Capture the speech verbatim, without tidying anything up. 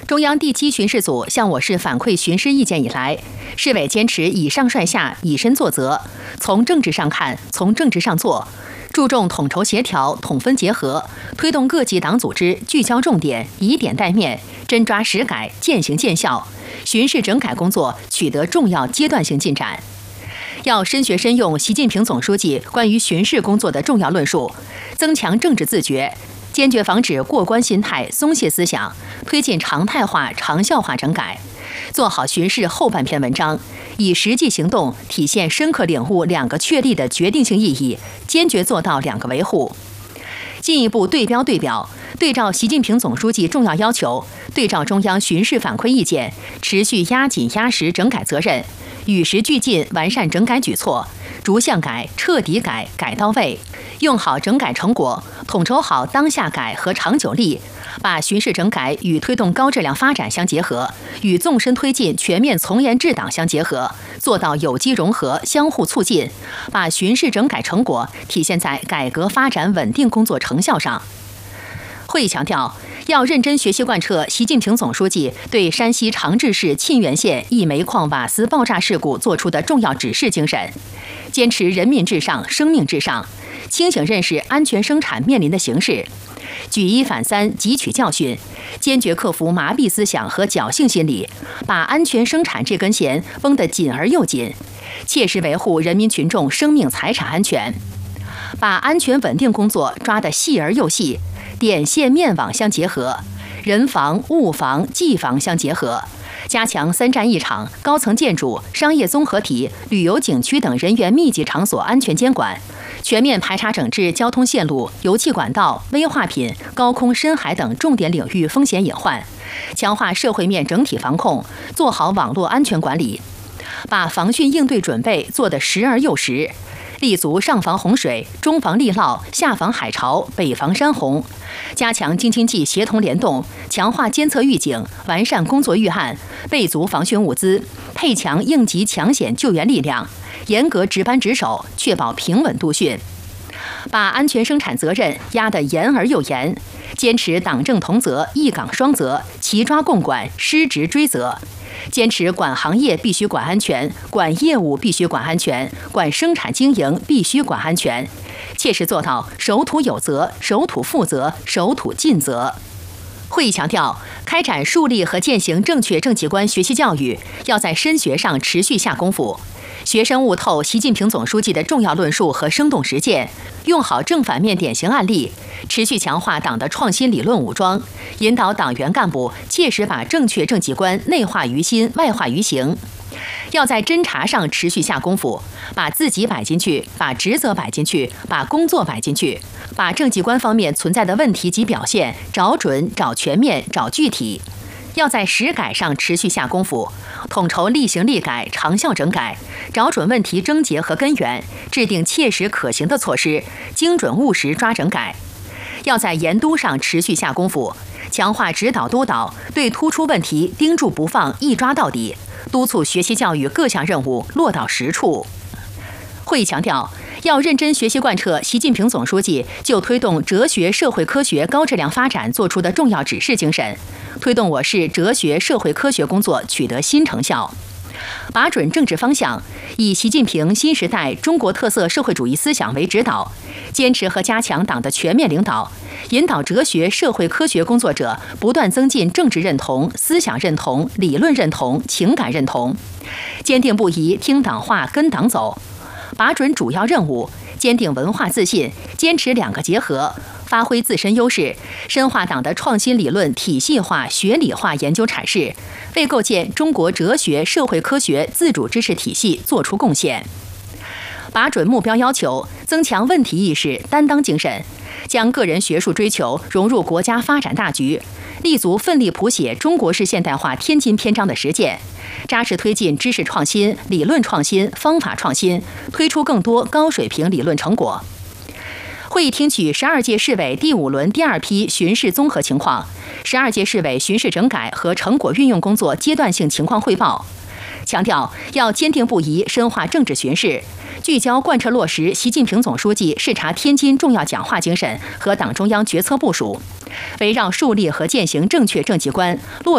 中央第七巡视组向我市反馈巡视意见以来，市委坚持以上率下、以身作则，从政治上看，从政治上做，注重统筹协调、统分结合，推动各级党组织聚焦重点、以点带面，真抓实改、见行见效，巡视整改工作取得重要阶段性进展。要深学深用习近平总书记关于巡视工作的重要论述，增强政治自觉，坚决防止过关心态、松懈思想，推进常态化、长效化整改，做好巡视后半篇文章，以实际行动体现深刻领悟两个确立的决定性意义，坚决做到两个维护。进一步对标对表，对照习近平总书记重要要求，对照中央巡视反馈意见，持续压紧压实整改责任，与时俱进完善整改举措，逐项改、彻底改、改到位，用好整改成果，统筹好当下改和长久力，把巡视整改与推动高质量发展相结合，与纵深推进全面从严治党相结合，做到有机融合、相互促进，把巡视整改成果体现在改革发展稳定工作成效上。会议强调，要认真学习贯彻习近平总书记对山西长治市沁源县一煤矿瓦斯爆炸事故作出的重要指示精神，坚持人民至上、生命至上，清醒认识安全生产面临的形势，举一反三，汲取教训，坚决克服麻痹思想和侥幸心理，把安全生产这根弦绷得紧而又紧，切实维护人民群众生命财产安全，把安全稳定工作抓得细而又细，点线面网相结合，人防、物防、技防相结合，加强三站一场、高层建筑、商业综合体、旅游景区等人员密集场所安全监管，全面排查整治交通线路、油气管道、危化品、高空深海等重点领域风险隐患，强化社会面整体防控，做好网络安全管理，把防汛应对准备做得实而又实，立足上防洪水、中防利涝、下防海潮、北防山洪，加强京津冀协同联动，强化监测预警，完善工作预案，备足防汛物资，配强应急抢险救援力量，严格值班值守，确保平稳度汛。把安全生产责任压得严而又严，坚持党政同责、一岗双责、齐抓共管、失职追责，坚持管行业必须管安全，管业务必须管安全，管生产经营必须管安全，切实做到守土有责、守土负责、守土尽责。会议强调，开展树立和践行正确政绩观学习教育，要在深学上持续下功夫，学生悟透习近平总书记的重要论述和生动实践，用好正反面典型案例，持续强化党的创新理论武装，引导党员干部切实把正确政绩观内化于心、外化于行。要在侦查上持续下功夫，把自己摆进去，把职责摆进去，把工作摆进去，把政绩观方面存在的问题及表现找准、找全面、找具体。要在实改上持续下功夫，统筹厉行厉改、长效整改，找准问题症结和根源，制定切实可行的措施，精准务实抓整改。要在研督上持续下功夫，强化指导督导，对突出问题盯住不放，一抓到底，督促学习教育各项任务落到实处。会议强调，要认真学习贯彻习近平总书记就推动哲学社会科学高质量发展作出的重要指示精神，推动我市哲学社会科学工作取得新成效。把准政治方向，以习近平新时代中国特色社会主义思想为指导，坚持和加强党的全面领导，引导哲学社会科学工作者不断增进政治认同、思想认同、理论认同、情感认同，坚定不移听党话、跟党走。把准主要任务，坚定文化自信，坚持两个结合，发挥自身优势，深化党的创新理论体系化、学理化研究阐释，为构建中国哲学社会科学自主知识体系作出贡献。把准目标要求，增强问题意识、担当精神，将个人学术追求融入国家发展大局，立足奋力谱写中国式现代化天津篇章的实践，扎实推进知识创新、理论创新、方法创新，推出更多高水平理论成果。会议听取十二届市委第五轮第二批巡视综合情况、十二届市委巡视整改和成果运用工作阶段性情况汇报，强调要坚定不移深化政治巡视，聚焦贯彻落实习近平总书记视察天津重要讲话精神和党中央决策部署，围绕树立和践行正确政绩观，落